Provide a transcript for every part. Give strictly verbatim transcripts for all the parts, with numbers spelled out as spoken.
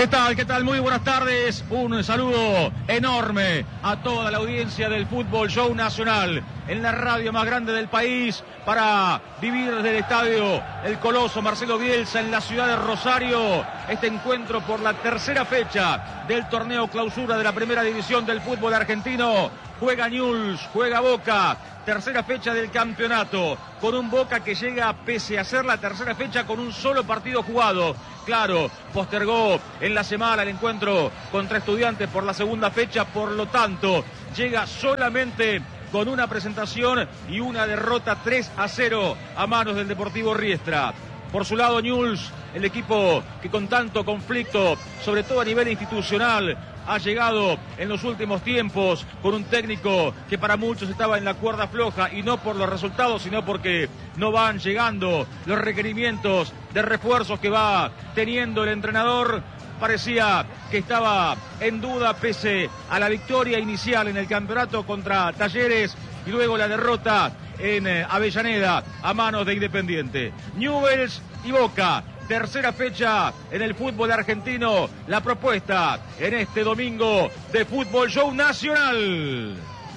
¿Qué tal? ¿Qué tal? Muy buenas tardes. Un saludo enorme a toda la audiencia del Fútbol Show Nacional en la radio más grande del país para vivir desde el estadio El Coloso Marcelo Bielsa en la ciudad de Rosario este encuentro por la tercera fecha del torneo clausura de la primera división del fútbol argentino. Juega Newell's, juega Boca, tercera fecha del campeonato, con un Boca que llega pese a ser la tercera fecha con un solo partido jugado. Claro, postergó en la semana el encuentro contra Estudiantes por la segunda fecha, por lo tanto, llega solamente con una presentación y una derrota tres a cero a manos del Deportivo Riestra. Por su lado, Newell's, el equipo que con tanto conflicto, sobre todo a nivel institucional, ha llegado en los últimos tiempos con un técnico que para muchos estaba en la cuerda floja, y no por los resultados, sino porque no van llegando los requerimientos de refuerzos que va teniendo el entrenador. Parecía que estaba en duda pese a la victoria inicial en el campeonato contra Talleres y luego la derrota en Avellaneda a manos de Independiente. Newell's y Boca, tercera fecha en el fútbol argentino. La propuesta en este domingo de Fútbol Show Nacional.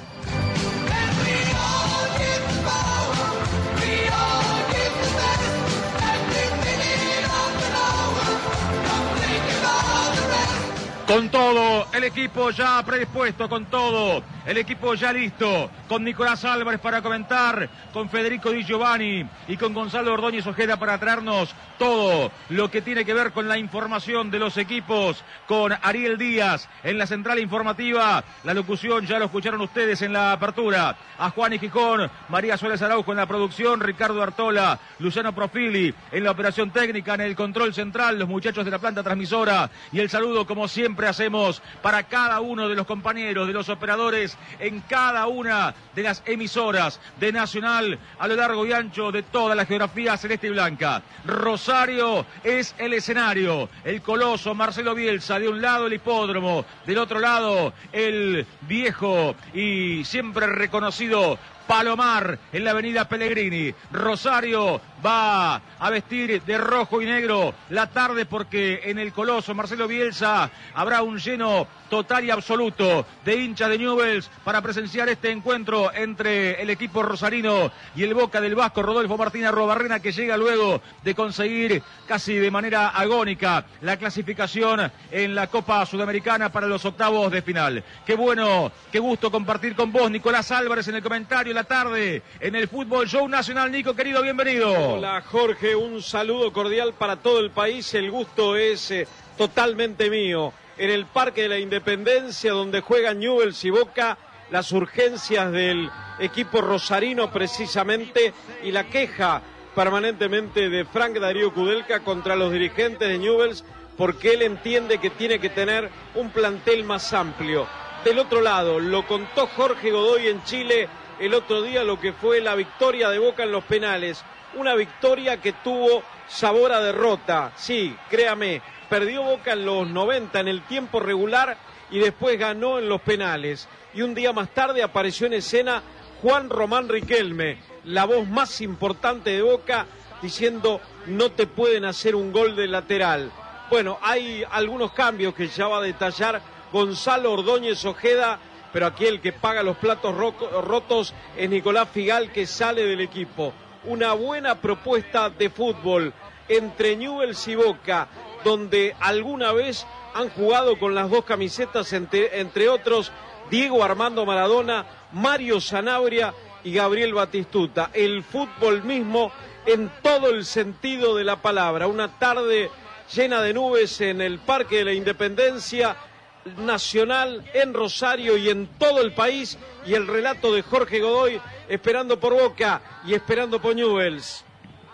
Con todo, el equipo ya predispuesto, con todo, el equipo ya listo, con Nicolás Álvarez para comentar, con Federico Di Giovanni y con Gonzalo Ordóñez Ojeda para traernos todo lo que tiene que ver con la información de los equipos, con Ariel Díaz en la central informativa. La locución ya lo escucharon ustedes en la apertura, a Juan y Gijón, María Suárez Araujo en la producción, Ricardo Artola, Luciano Profili en la operación técnica, en el control central, los muchachos de la planta transmisora, y el saludo como siempre hacemos para cada uno de los compañeros, de los operadores en cada una de las emisoras de Nacional a lo largo y ancho de toda la geografía celeste y blanca. Rosario es el escenario, el Coloso Marcelo Bielsa, de un lado el hipódromo, del otro lado el viejo y siempre reconocido Palomar en la avenida Pellegrini. Rosario va a vestir de rojo y negro la tarde porque en el Coloso Marcelo Bielsa habrá un lleno total y absoluto de hinchas de Newell's para presenciar este encuentro entre el equipo rosarino y el Boca del Vasco Rodolfo Martínez Arruabarrena, que llega luego de conseguir casi de manera agónica la clasificación en la Copa Sudamericana para los octavos de final. Qué bueno, qué gusto compartir con vos, Nicolás Álvarez, en el comentario la tarde en el Fútbol Show Nacional. Nico, querido, bienvenido. Hola, Jorge, un saludo cordial para todo el país. El gusto es eh, totalmente mío. En el Parque de la Independencia, donde juegan Newell's y Boca, las urgencias del equipo rosarino precisamente, y la queja permanentemente de Frank Darío Kudelka contra los dirigentes de Newell's, porque él entiende que tiene que tener un plantel más amplio. Del otro lado, lo contó Jorge Godoy en Chile el otro día, lo que fue la victoria de Boca en los penales. Una victoria que tuvo sabor a derrota. Sí, créame, perdió Boca en los noventa en el tiempo regular y después ganó en los penales. Y un día más tarde apareció en escena Juan Román Riquelme, la voz más importante de Boca, diciendo: no te pueden hacer un gol de lateral. Bueno, hay algunos cambios que ya va a detallar Gonzalo Ordóñez Ojeda, pero aquí el que paga los platos rotos es Nicolás Figal, que sale del equipo. Una buena propuesta de fútbol entre Newell's y Boca, donde alguna vez han jugado con las dos camisetas, entre, entre otros Diego Armando Maradona, Mario Sanabria y Gabriel Batistuta. El fútbol mismo en todo el sentido de la palabra. Una tarde llena de nubes en el Parque de la Independencia Nacional, en Rosario y en todo el país, y el relato de Jorge Godoy esperando por Boca y esperando por Newell's.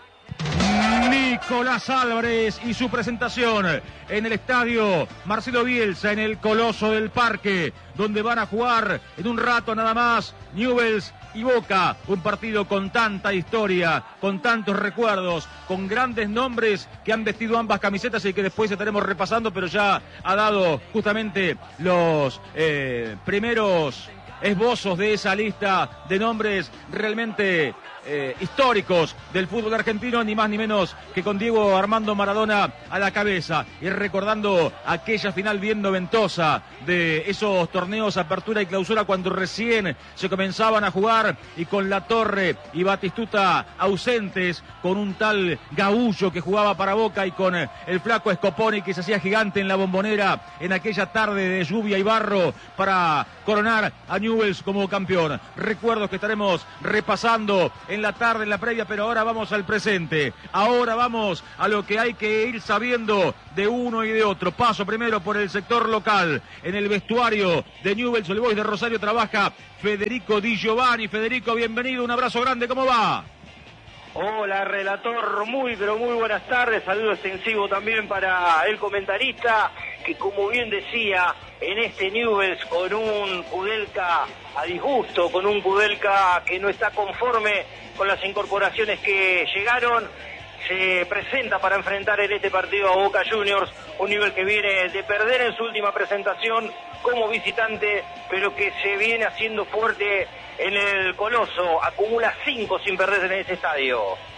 Nicolás Álvarez y su presentación en el estadio Marcelo Bielsa, en el Coloso del Parque, donde van a jugar en un rato nada más Newell's y Boca, un partido con tanta historia, con tantos recuerdos, con grandes nombres que han vestido ambas camisetas y que después estaremos repasando, pero ya ha dado justamente los eh, primeros esbozos de esa lista de nombres realmente eh, históricos del fútbol argentino, ni más ni menos que con Diego Armando Maradona a la cabeza, y recordando aquella final bien noventosa de esos torneos apertura y clausura cuando recién se comenzaban a jugar, y con La Torre y Batistuta ausentes, con un tal Gaullo que jugaba para Boca y con el flaco Scoponi que se hacía gigante en la Bombonera en aquella tarde de lluvia y barro para coronar a Newell's como campeón. Recuerdos que estaremos repasando en la tarde, en la previa, pero ahora vamos al presente. Ahora vamos a lo que hay que ir sabiendo de uno y de otro. Paso primero por el sector local. En el vestuario de Newell's Old Boys de Rosario trabaja Federico Di Giovanni. Federico, bienvenido, un abrazo grande, ¿cómo va? Hola, relator, muy pero muy buenas tardes, saludo extensivo también para el comentarista, que como bien decía, en este Newell's con un Kudelka a disgusto, con un Kudelka que no está conforme con las incorporaciones que llegaron, se presenta para enfrentar en este partido a Boca Juniors, un Newell's que viene de perder en su última presentación como visitante, pero que se viene haciendo fuerte en el Coloso, acumula cinco sin perderse en ese estadio.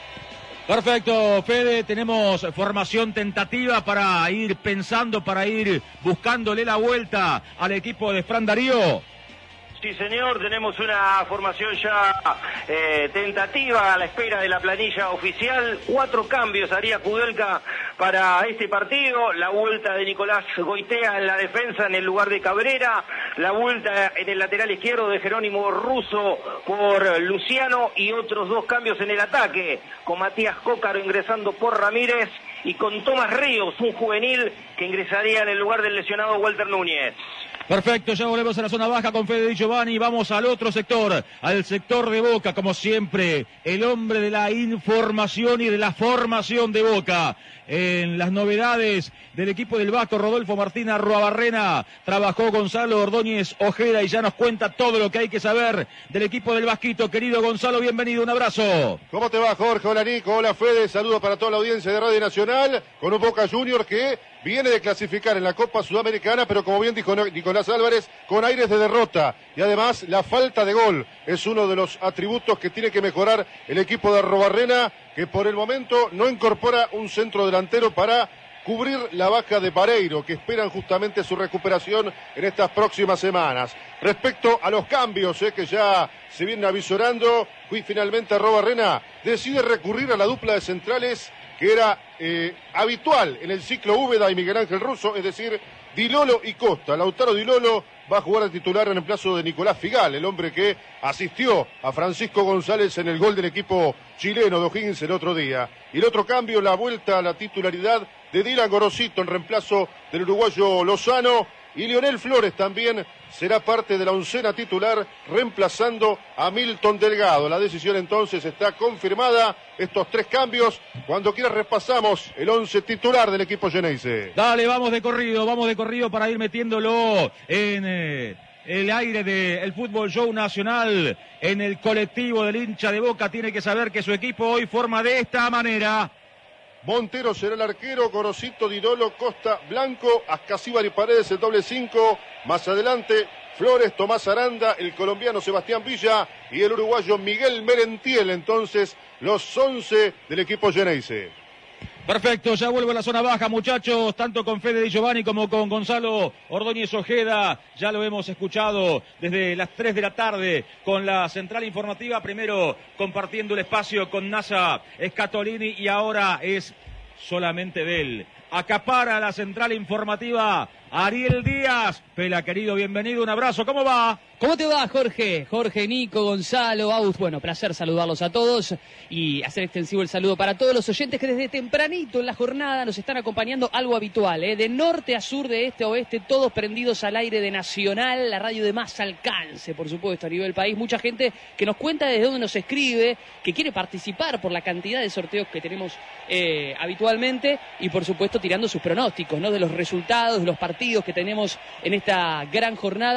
Perfecto, Fede, tenemos formación tentativa para ir pensando, para ir buscándole la vuelta al equipo de Fran Darío. Sí, señor, tenemos una formación ya eh, tentativa a la espera de la planilla oficial. Cuatro cambios haría Kudelka para este partido. La vuelta de Nicolás Goitea en la defensa en el lugar de Cabrera. La vuelta en el lateral izquierdo de Jerónimo Russo por Luciano. Y otros dos cambios en el ataque, con Matías Cócaro ingresando por Ramírez y con Tomás Ríos, un juvenil que ingresaría en el lugar del lesionado Walter Núñez. Perfecto, ya volvemos a la zona baja con Fede Di Giovanni. Vamos al otro sector, al sector de Boca, como siempre, el hombre de la información y de la formación de Boca. En las novedades del equipo del Vasco, Rodolfo Martín Arruabarrena, trabajó Gonzalo Ordóñez Ojeda y ya nos cuenta todo lo que hay que saber del equipo del Vasquito. Querido Gonzalo, bienvenido, un abrazo. ¿Cómo te va, Jorge? Hola, Nico. Hola, Fede. Saludos para toda la audiencia de Radio Nacional, con un Boca Junior que viene de clasificar en la Copa Sudamericana, pero como bien dijo Nicolás Álvarez, con aires de derrota. Y además, la falta de gol es uno de los atributos que tiene que mejorar el equipo de Arruabarrena, que por el momento no incorpora un centro delantero para cubrir la baja de Pareiro, que esperan justamente su recuperación en estas próximas semanas. Respecto a los cambios eh, que ya se vienen avisorando, y finalmente Arruabarrena decide recurrir a la dupla de centrales que era eh, habitual en el ciclo Úbeda y Miguel Ángel Russo, es decir, Di Lolo y Costa. Lautaro Di Lolo va a jugar de titular en el plazo de Nicolás Figal, el hombre que asistió a Francisco González en el gol del equipo chileno de O'Higgins el otro día. Y el otro cambio, la vuelta a la titularidad de Dylan Gorosito en reemplazo del uruguayo Lozano. Y Lionel Flores también será parte de la oncena titular, reemplazando a Milton Delgado. La decisión entonces está confirmada. Estos tres cambios, cuando quieras repasamos el once titular del equipo Geneise. Dale, vamos de corrido, vamos de corrido para ir metiéndolo en eh, el aire del fútbol show nacional. En el colectivo del hincha de Boca tiene que saber que su equipo hoy forma de esta manera. Montero será el arquero, Gorosito, Di Lolo, Costa, Blanco, Ascasíbar y Paredes el doble cinco. Más adelante, Flores, Tomás Aranda, el colombiano Sebastián Villa y el uruguayo Miguel Merentiel. Entonces, los once del equipo Geneise. Perfecto, ya vuelvo a la zona baja, muchachos, tanto con Fede Di Giovanni como con Gonzalo Ordóñez Ojeda. Ya lo hemos escuchado desde las tres de la tarde con la central informativa, primero compartiendo el espacio con Nasa Scatolini y ahora es solamente de él. Acapara la central informativa Ariel Díaz. Pela, querido, bienvenido, un abrazo, ¿cómo va? ¿Cómo te va, Jorge? Jorge, Nico, Gonzalo, Aus. Bueno, placer saludarlos a todos y hacer extensivo el saludo para todos los oyentes que desde tempranito en la jornada nos están acompañando, algo habitual, ¿eh? De norte a sur, de este a oeste, todos prendidos al aire de Nacional, la radio de más alcance, por supuesto, a nivel país. Mucha gente que nos cuenta desde dónde nos escribe, que quiere participar por la cantidad de sorteos que tenemos eh, habitualmente y, por supuesto, tirando sus pronósticos, ¿no? De los resultados, de los partidos que tenemos en esta gran jornada.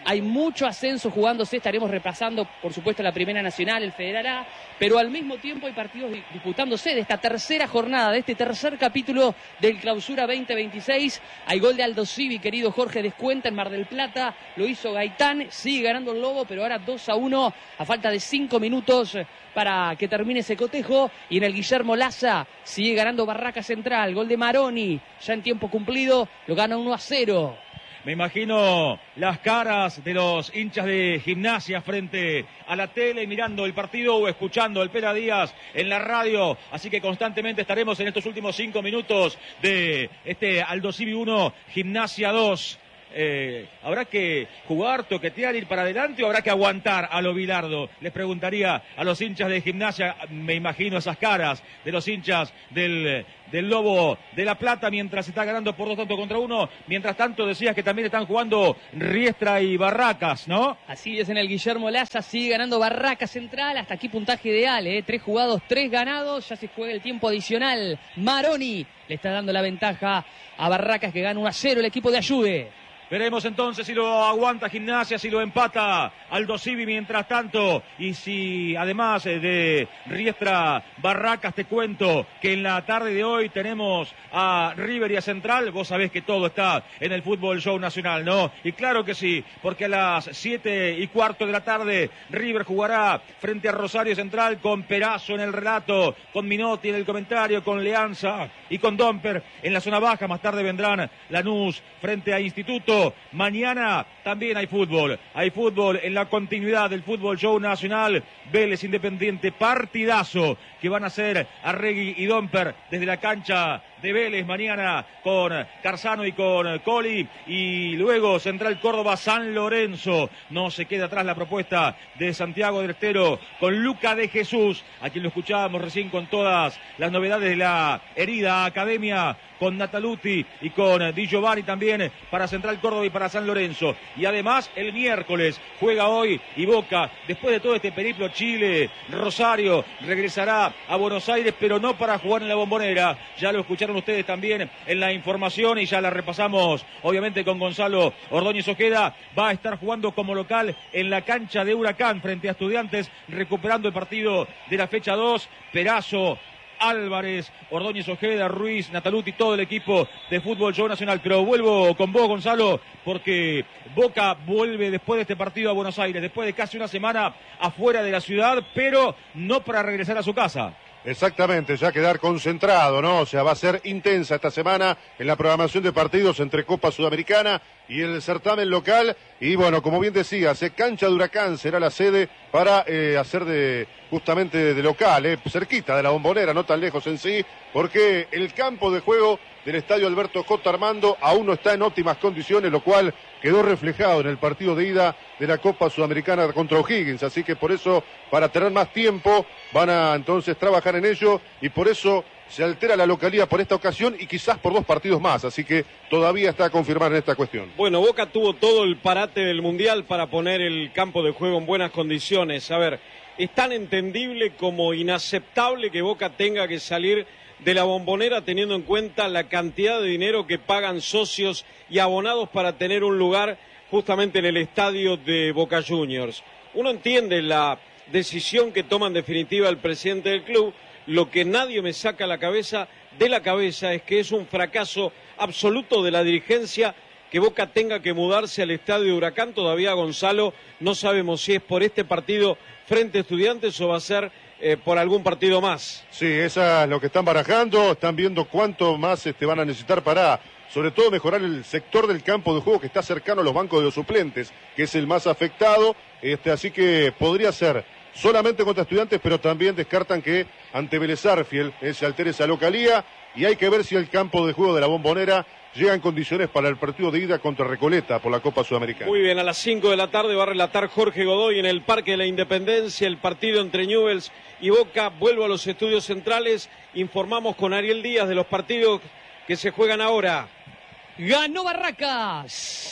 Hay mucho ascenso jugándose, estaremos repasando, por supuesto, la Primera Nacional, el Federal A, pero al mismo tiempo hay partidos disputándose de esta tercera jornada, de este tercer capítulo del Clausura veinte veintiséis. Hay gol de Aldo Civi, querido Jorge, descuenta en Mar del Plata, lo hizo Gaitán, sigue ganando el Lobo, pero ahora dos a uno a falta de cinco minutos para que termine ese cotejo. Y en el Guillermo Laza sigue ganando Barraca Central, gol de Maroni, ya en tiempo cumplido, lo gana uno a cero. Me imagino las caras de los hinchas de Gimnasia frente a la tele mirando el partido o escuchando el Pera Díaz en la radio. Así que constantemente estaremos en estos últimos cinco minutos de este Aldo Civi uno, Gimnasia dos. Eh, ¿Habrá que jugar, toquetear, ir para adelante o habrá que aguantar a lo Bilardo? Les preguntaría a los hinchas de Gimnasia, me imagino esas caras de los hinchas del, del Lobo de La Plata mientras está ganando por dos tantos contra uno. Mientras tanto decías que también están jugando Riestra y Barracas, ¿no? Así es, en el Guillermo Laza sigue ganando Barraca Central, hasta aquí puntaje ideal, ¿eh? Tres jugados, tres ganados, ya se juega el tiempo adicional. Maroni le está dando la ventaja a Barracas, que gana uno a cero el equipo de Ayude. Veremos entonces si lo aguanta Gimnasia, si lo empata Aldo Civi mientras tanto. Y si además de Riestra Barracas, te cuento que en la tarde de hoy tenemos a River y a Central. Vos sabés que todo está en el Fútbol Show Nacional, ¿no? Y claro que sí, porque a las siete y cuarto de la tarde River jugará frente a Rosario Central con Perazo en el relato, con Minotti en el comentario, con Leanza y con Domper en la zona baja. Más tarde vendrán Lanús frente a Instituto. Mañana también hay fútbol, hay fútbol en la continuidad del Fútbol Show Nacional. Vélez Independiente, partidazo que van a hacer Arregui y Domper desde la cancha de Vélez mañana con Carzano y con Coli. Y luego Central Córdoba San Lorenzo. No se queda atrás la propuesta de Santiago del Estero con Luca de Jesús, a quien lo escuchábamos recién con todas las novedades de la herida Academia, con Nataluti y con Di Giovanni también para Central Córdoba y para San Lorenzo. Y además el miércoles juega hoy y Boca, después de todo este periplo Chile, Rosario, regresará a Buenos Aires, pero no para jugar en la Bombonera. Ya lo escucharon ustedes también en la información y ya la repasamos obviamente con Gonzalo Ordóñez Ojeda. Va a estar jugando como local en la cancha de Huracán frente a Estudiantes, recuperando el partido de la fecha dos. Perazo, Álvarez, Ordóñez Ojeda, Ruiz, Nataluti, todo el equipo de Fútbol Show Nacional. Pero vuelvo con vos, Gonzalo, porque Boca vuelve después de este partido a Buenos Aires, después de casi una semana afuera de la ciudad, pero no para regresar a su casa. Exactamente, ya quedar concentrado, ¿no? O sea, va a ser intensa esta semana en la programación de partidos entre Copa Sudamericana y el certamen local. Y bueno, como bien decías, eh, cancha de Huracán será la sede para eh, hacer de justamente de, de local, eh, cerquita de la Bombonera, no tan lejos en sí, porque el campo de juego del estadio Alberto J. Armando aún no está en óptimas condiciones, lo cual quedó reflejado en el partido de ida de la Copa Sudamericana contra O'Higgins. Así que por eso, para tener más tiempo, van a entonces trabajar en ello y por eso se altera la localidad por esta ocasión y quizás por dos partidos más. Así que todavía está a confirmar en esta cuestión. Bueno, Boca tuvo todo el parate del Mundial para poner el campo de juego en buenas condiciones. A ver, es tan entendible como inaceptable que Boca tenga que salir de la Bombonera teniendo en cuenta la cantidad de dinero que pagan socios y abonados para tener un lugar justamente en el estadio de Boca Juniors. Uno entiende la decisión que toma en definitiva el presidente del club. Lo que nadie me saca la cabeza de la cabeza es que es un fracaso absoluto de la dirigencia que Boca tenga que mudarse al estadio de Huracán. Todavía, Gonzalo, no sabemos si es por este partido frente a Estudiantes o va a ser eh, por algún partido más. Sí, esa es lo que están barajando, están viendo cuánto más este, van a necesitar para, sobre todo, mejorar el sector del campo de juego que está cercano a los bancos de los suplentes, que es el más afectado, este, así que podría ser solamente contra Estudiantes, pero también descartan que ante Vélez Sarsfield eh, se altere esa localía, y hay que ver si el campo de juego de la Bombonera llega en condiciones para el partido de ida contra Recoleta por la Copa Sudamericana. Muy bien, a las cinco de la tarde va a relatar Jorge Godoy en el Parque de la Independencia el partido entre Newell's y Boca. Vuelvo a los estudios centrales, informamos con Ariel Díaz de los partidos que se juegan ahora. Ganó Barracas.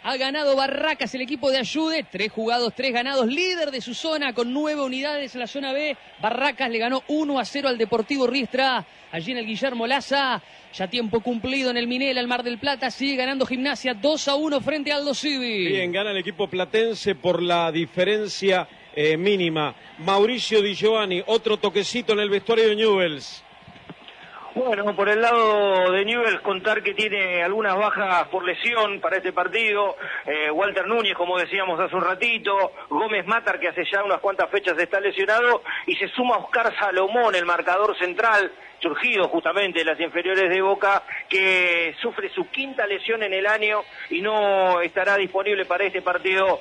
Ha ganado Barracas, el equipo de Ayude. Tres jugados, tres ganados. Líder de su zona con nueve unidades en la zona B. Barracas le ganó uno a cero al Deportivo Riestra. Allí en el Guillermo Laza. Ya tiempo cumplido en el Minela, el Mar del Plata. Sigue ganando Gimnasia dos a uno frente a Aldo Civi. Bien, gana el equipo platense por la diferencia eh, mínima. Mauricio Di Giovanni, otro toquecito en el vestuario de Newell's. Bueno, por el lado de Newell's, contar que tiene algunas bajas por lesión para este partido. Eh, Walter Núñez, como decíamos hace un ratito. Gómez Matar, que hace ya unas cuantas fechas está lesionado. Y se suma Oscar Salomón, el marcador central, surgido justamente de las inferiores de Boca, que sufre su quinta lesión en el año y no estará disponible para este partido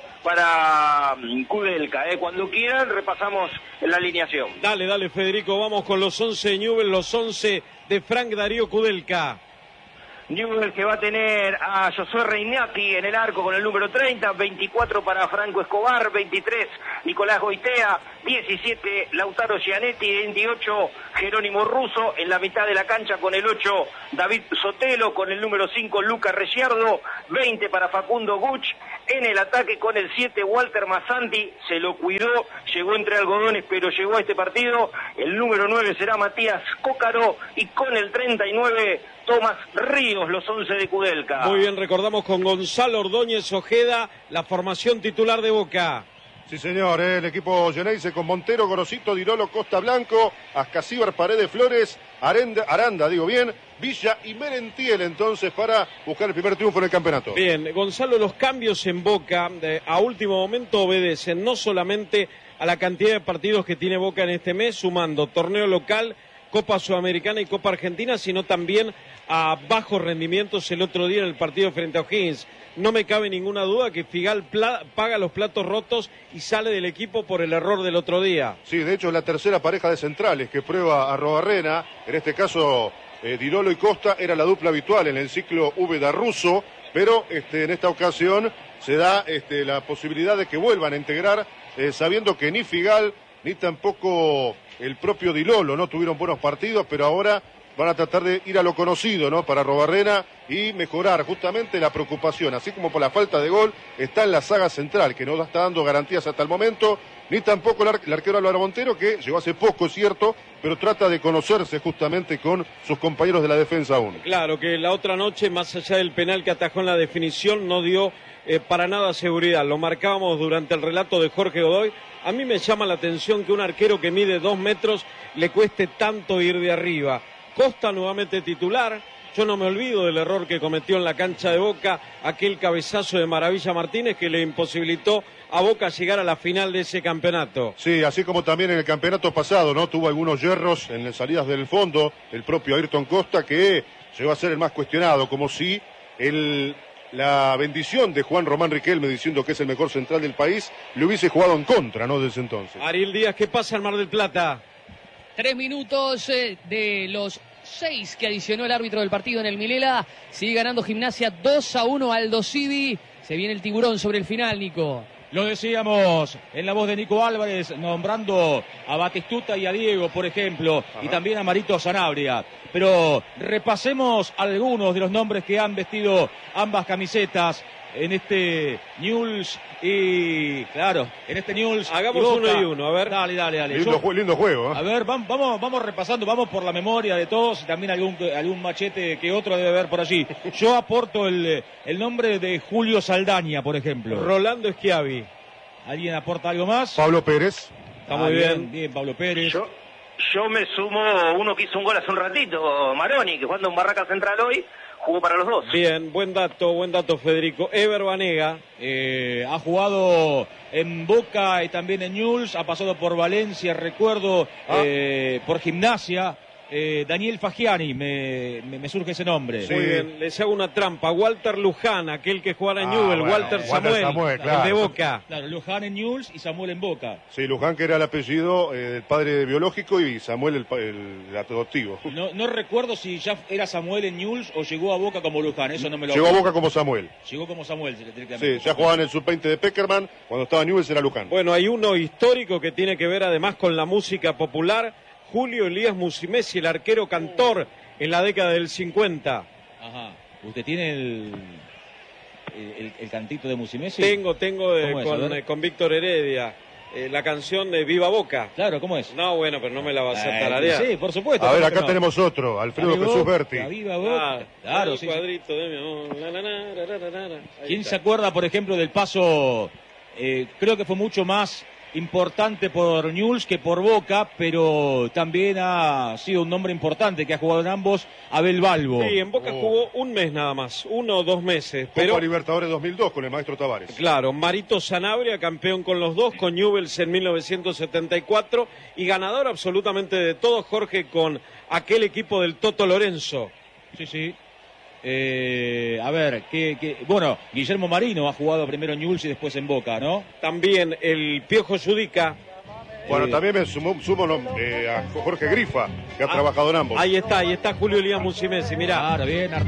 para Kudelka. Eh. Cuando quieran, repasamos la alineación. Dale, dale, Federico, vamos con los once de Newell's, los once de Frank Darío Kudelka. Newell's que va a tener a Josué Regnati en el arco con el número treinta, veinticuatro para Franco Escobar, veintitrés Nicolás Goitea, diecisiete Lautaro Gianetti, veintiocho Jerónimo Russo, en la mitad de la cancha con el ocho David Sotelo, con el número cinco Lucas Ricciardo, veinte para Facundo Guch, en el ataque con el siete Walter Massanti, se lo cuidó, llegó entre algodones pero llegó a este partido, el número nueve será Matías Cócaro y con el treinta y nueve Tomás Ríos, los once de Kudelka. Muy bien, recordamos con Gonzalo Ordóñez Ojeda la formación titular de Boca. Sí, señor, eh, el equipo Geneise con Montero, Gorosito, Dirolo, Costa Blanco, Ascasíbar, Paredes, Flores, Aranda, Aranda, digo bien, Villa y Merentiel, entonces, para buscar el primer triunfo en el campeonato. Bien, Gonzalo, los cambios en Boca eh, a último momento obedecen no solamente a la cantidad de partidos que tiene Boca en este mes, sumando torneo local, Copa Sudamericana y Copa Argentina, sino también a bajos rendimientos el otro día en el partido frente a O'Higgins. No me cabe ninguna duda que Figal paga los platos rotos y sale del equipo por el error del otro día. Sí, de hecho es la tercera pareja de centrales que prueba Arrobarrena. En este caso, eh, Dirolo y Costa era la dupla habitual en el ciclo Úbeda-Russo, pero este, en esta ocasión se da este, la posibilidad de que vuelvan a integrar, eh, sabiendo que ni Figal ni tampoco el propio Dirolo no tuvieron buenos partidos, pero ahora van a tratar de ir a lo conocido, ¿no? Para Arrobarrena y mejorar justamente la preocupación, así como por la falta de gol, está en la saga central, que no está dando garantías hasta el momento, ni tampoco el, ar el arquero Álvaro Montero, que llegó hace poco, es cierto, pero trata de conocerse justamente con sus compañeros de la defensa aún. Claro, que la otra noche, más allá del penal que atajó en la definición, no dio eh, para nada seguridad. Lo marcábamos durante el relato de Jorge Godoy. A mí me llama la atención que un arquero que mide dos metros le cueste tanto ir de arriba. Costa nuevamente titular. Yo no me olvido del error que cometió en la cancha de Boca, aquel cabezazo de Maravilla Martínez que le imposibilitó a Boca llegar a la final de ese campeonato. Sí, así como también en el campeonato pasado, ¿no? Tuvo algunos yerros en las salidas del fondo, el propio Ayrton Costa, que llegó a ser el más cuestionado, como si el... la bendición de Juan Román Riquelme diciendo que es el mejor central del país le hubiese jugado en contra, ¿no? Desde entonces. Ariel Díaz, ¿qué pasa en Mar del Plata? Tres minutos eh, de los seis que adicionó el árbitro del partido en el Milela. Sigue ganando Gimnasia dos a uno Aldo Civi. Se viene el tiburón sobre el final, Nico. Lo decíamos en la voz de Nico Álvarez, nombrando a Batistuta y a Diego, por ejemplo, Ajá. y también a Marito Sanabria. Pero repasemos algunos de los nombres que han vestido ambas camisetas en este Newell's y, claro, en este Newell's. Hagamos uno y uno, a ver. Dale, dale, dale. Lindo, Yo, lindo juego, ¿eh? A ver, vamos, vamos, vamos repasando, vamos por la memoria de todos y también algún, algún machete que otro debe haber por allí. Yo aporto el, el nombre de Julio Saldaña, por ejemplo. Rolando Schiavi. ¿Alguien aporta algo más? Pablo Pérez. Está muy ah, bien. bien. Bien, Pablo Pérez. Yo, yo me sumo uno que hizo un gol hace un ratito, Maroni, que jugando en Barraca Central hoy, jugó para los dos. Bien, buen dato, buen dato, Federico. Ever Banega. Eh, ha jugado en Boca y también en Newell's, ha pasado por Valencia, recuerdo, ah. eh, por Gimnasia. Eh, Daniel Fagiani, me, me, me surge ese nombre. Sí. Muy bien, les hago una trampa. Walter Luján, aquel que jugara en ah, Newell's, bueno, Walter Samuel, Walter Samuel claro. el de Boca. Claro, Luján en Newell's y Samuel en Boca. Sí, Luján que era el apellido eh, del padre biológico y Samuel el, el, el adoptivo. No, no recuerdo si ya era Samuel en Newell's o llegó a Boca como Luján, eso no me lo Llegó acuerdo. a Boca como Samuel. Llegó como Samuel. Sí, ya jugaba en el sub veinte de Peckerman, cuando estaba en Newell's era Luján. Bueno, hay uno histórico que tiene que ver además con la música popular. Julio Elías Musimesi, el arquero cantor en la década del cincuenta. Ajá. Usted tiene el... el, el cantito de Musumeci? Tengo, tengo eh, ¿Cómo es? con, A ver. eh, con Víctor Heredia. Eh, la canción de Viva Boca. Claro, ¿cómo es? No, bueno, pero no me la va a hacer Eh, tararear. sí, por supuesto. A ver, ¿cómo acá que no? tenemos otro, Alfredo Amigo, Jesús Berti. la viva Boca. Ah, Claro, el sí, sí. cuadrito de mi amor. La, la, la, la, la, la, la. Ahí ¿Quién está. se acuerda, por ejemplo, del paso? Eh, creo que fue mucho más importante por Newell's que por Boca, pero también ha sido un nombre importante que ha jugado en ambos, Abel Balbo. Sí, en Boca Oh. jugó un mes nada más, uno o dos meses. Copa Pero, Libertadores dos mil dos con el maestro Tavares. claro, Marito Sanabria, campeón con los dos, con Newell's en mil novecientos setenta y cuatro, y ganador absolutamente de todo, Jorge, con aquel equipo del Toto Lorenzo. Sí, sí. Eh, a ver, que, que, bueno, Guillermo Marino ha jugado primero en Newell's y después en Boca, ¿no? También el Piojo Judica. Bueno, Eh, también me sumo, sumo no, eh, a Jorge Grifa, que ha Ah, trabajado en ambos. Ahí está, ahí está Julio Elías Musumeci, mirá. Claro, bien,